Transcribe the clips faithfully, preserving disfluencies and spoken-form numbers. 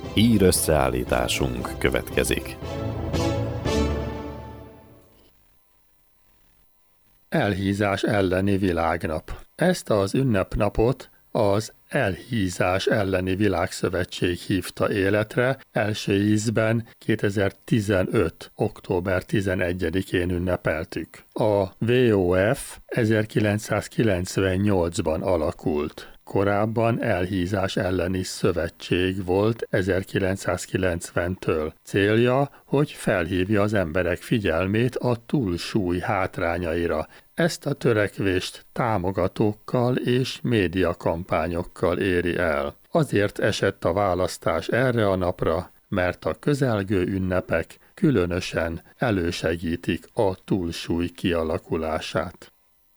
Hír összeállításunk következik. Elhízás elleni világnap. Ezt az ünnepnapot az Elhízás elleni világszövetség hívta életre, első ízben kétezer-tizenöt. október tizenegyedikén ünnepeltük. A dupla vé o ef ezerkilencszázkilencvennyolcban alakult. Korábban Elhízás elleni szövetség volt ezerkilencszázkilencventől. Célja, hogy felhívja az emberek figyelmét a túlsúly hátrányaira. Ezt a törekvést támogatókkal és médiakampányokkal éri el. Azért esett a választás erre a napra, mert a közelgő ünnepek különösen elősegítik a túlsúly kialakulását.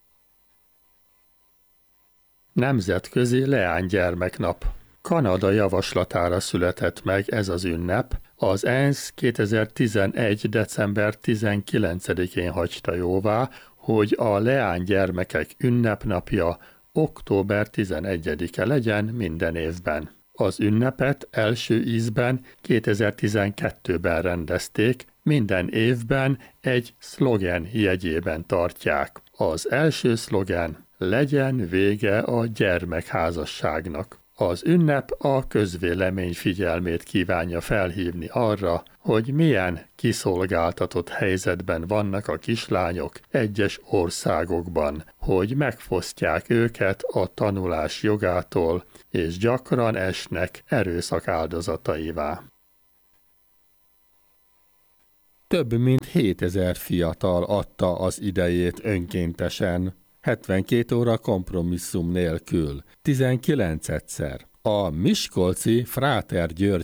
Nemzetközi Leánygyermeknap. Kanada javaslatára született meg ez az ünnep, az ENSZ kétezer-tizenegy. december tizenkilencedikén hagyta jóvá, hogy a leánygyermekek ünnepnapja október tizenegyedike legyen minden évben. Az ünnepet első ízben kétezer-tizenkettőben rendezték, minden évben egy szlogen jegyében tartják. Az első szlogen: legyen vége a gyermekházasságnak. Az ünnep a közvélemény figyelmét kívánja felhívni arra, hogy milyen kiszolgáltatott helyzetben vannak a kislányok egyes országokban, hogy megfosztják őket a tanulás jogától, és gyakran esnek erőszak áldozataivá. Több mint hétezer fiatal adta az idejét önkéntesen, hetvenkét óra kompromisszum nélkül, tizenkilenc egyszer. A miskolci Fráter György